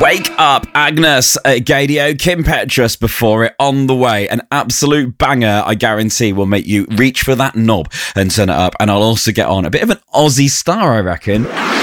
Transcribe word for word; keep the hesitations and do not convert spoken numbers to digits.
Wake up, Agnes at Gadio, Kim Petras before it, on the way. An absolute banger, I guarantee, will make you reach for that knob and turn it up. And I'll also get on a bit of an Aussie star, I reckon.